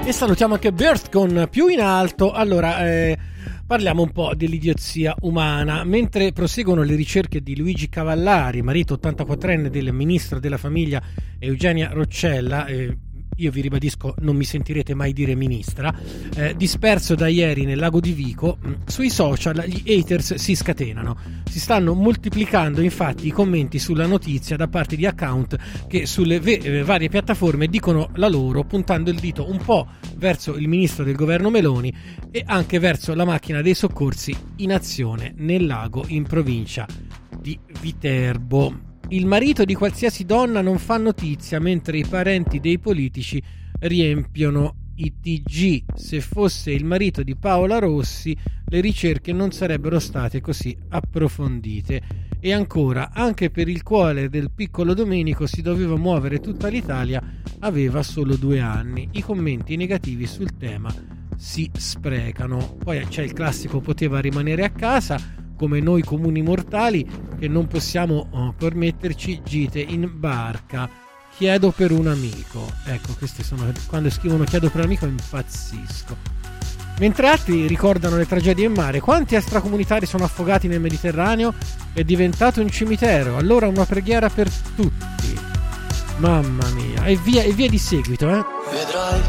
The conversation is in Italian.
E salutiamo anche Birth con Più in alto. Allora, parliamo un po' dell'idiozia umana. Mentre proseguono le ricerche di Luigi Cavallari, marito 84enne del ministro della famiglia Eugenia Roccella, io vi ribadisco, non mi sentirete mai dire ministra, disperso da ieri nel lago di Vico, sui social gli haters si scatenano. Si stanno moltiplicando infatti i commenti sulla notizia da parte di account che sulle varie piattaforme dicono la loro, puntando il dito un po' verso il ministro del governo Meloni e anche verso la macchina dei soccorsi in azione nel lago in provincia di Viterbo. Il marito di qualsiasi donna non fa notizia, mentre i parenti dei politici riempiono i TG. Se fosse il marito di Paola Rossi, le ricerche non sarebbero state così approfondite. E ancora, anche per il quale del piccolo Domenico si doveva muovere tutta l'Italia, aveva solo 2 anni. I commenti negativi sul tema si sprecano. Poi c'è il classico poteva rimanere a casa, come noi comuni mortali che non possiamo permetterci gite in barca. Chiedo per un amico. Ecco, questi sono, quando scrivono chiedo per un amico impazzisco. Mentre altri ricordano le tragedie in mare. Quanti extracomunitari sono affogati nel Mediterraneo? È diventato un cimitero. Allora una preghiera per tutti. Mamma mia. E via di seguito, Vedrai